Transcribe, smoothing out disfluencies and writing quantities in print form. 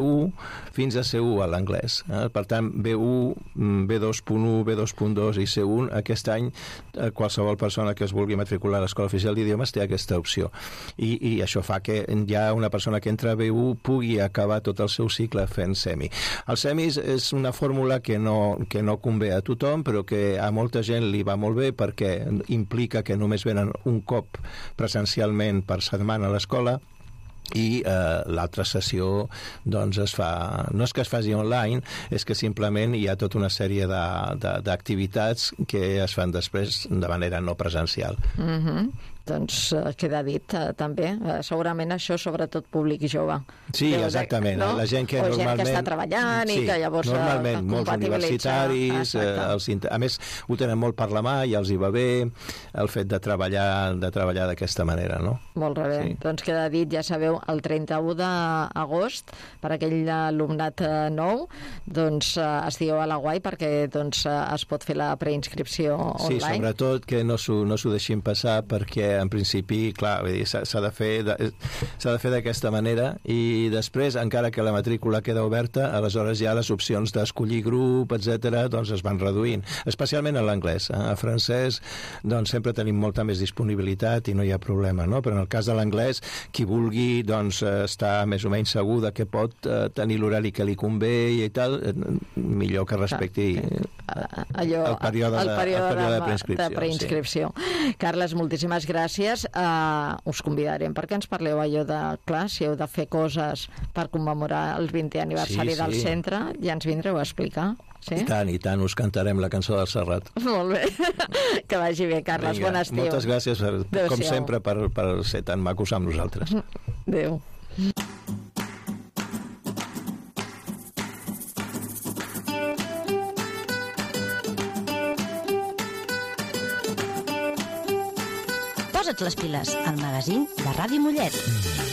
B1 fins a C1 a l'anglès. Per tant, B1, B2.1, B2.2 i C1, aquest any qualsevol persona que es vulgui matricular a l'Escola Oficial d'Idiomes té aquesta opció. I això fa que ja una persona que entra a B1 pugui acabar tot el seu cicle fent semi. El semi és una fórmula que no convé a tothom, però que a molta gent li va molt bé perquè implica que només venen un cop presencialment per setmana a l'escola i l'altra sessió doncs es fa, no és que es faci online, és que simplement hi ha tota una sèrie d'activitats que es fan després de manera no presencial. Doncs queda dit també, segurament això sobretot públic jove. Sí, exactament, no? La gent que o normalment... gent que està treballant i que llavors normalment molts universitaris, a més ho tenen molt per la mà i els hi va bé el fet de treballar d'aquesta manera, no? Molt bé, sí. Doncs queda dit, ja sabeu, el 31 d'agost per aquell alumnat nou, doncs estigueu a la Guai perquè doncs es pot fer la preinscripció online. Sí, sobretot que no s'ho deixin passar perquè en principi, clar, s'ha de fer d'aquesta manera i després, encara que la matrícula queda oberta, aleshores ja les opcions d'escollir grup, etc., doncs es van reduint, especialment en l'anglès. A francès, doncs sempre tenim molta més disponibilitat i no hi ha problema, no? Però en el cas de l'anglès, qui vulgui, doncs, estar més o menys segur de que pot tenir l'horari que li convé i tal, millor que respecti el període de preinscripció. Sí. Carles, moltíssimes gràcies. Us convidarem perquè ens parleu allò de, clar, si heu de fer coses per commemorar el 20è aniversari del centre, ja ens vindreu a explicar. Sí? I tant, us cantarem la cançó del Serrat. Molt bé. Que vagi bé, Carles. Bon estiu. Moltes gràcies, com sempre, per ser tan macos amb nosaltres. Adéu. Posa't les piles, al magazín de Ràdio Mollet.